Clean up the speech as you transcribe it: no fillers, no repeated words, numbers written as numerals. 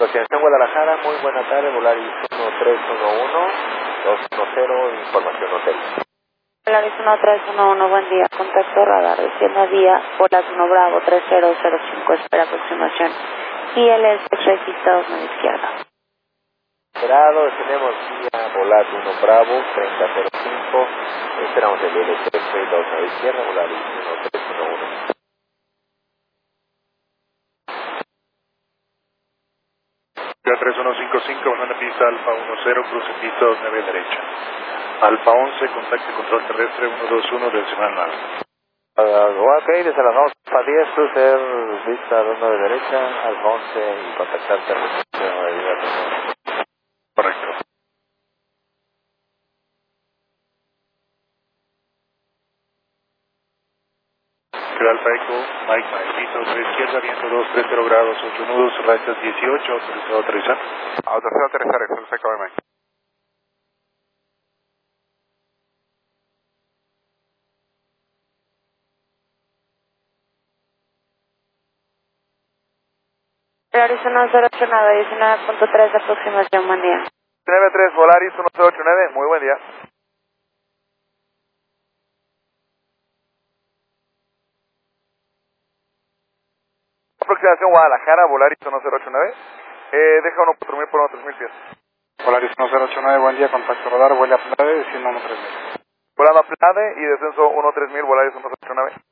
Asociación Guadalajara, muy buena tarde, Volaris 1311, 210, información hotel. Volaris 1311, buen día, contacto radar, desciende vía, Volaris 1 Bravo 3005, espera aproximación, y el registrado a la izquierda. Esperado, tenemos vía Volaris 1 Bravo 3005, esperamos el IL-32 a la izquierda, Volaris 1311. Vía 3155, bajando pista Alfa 10, cruce pista 29 derecha. Alfa 11, contacto control terrestre 121, decimal nada. Ok, desde las 11 para 10, crucer vista 29 derecha, Alfa 11 y contactar terrestre. Correcto. Queda Alfa Eco, Mike, pista 3 izquierda, viento 230 grados, 8 nudos, rachas 18, autorizado a aterrizar. Autorizado a aterrizar, Excelsior Eco Mike. Volaris 1089, 19.3 de aproximación, buen día. 93, Volaris 1089, muy buen día. Aproximación Guadalajara, Volaris 1089. Deja 1.3000 por 1.3000 pies. Volaris 1089, buen día, contacto radar, vuela a Plade, desciendo 13000. Volando a Plade y descenso 1.3000, Volaris 1089.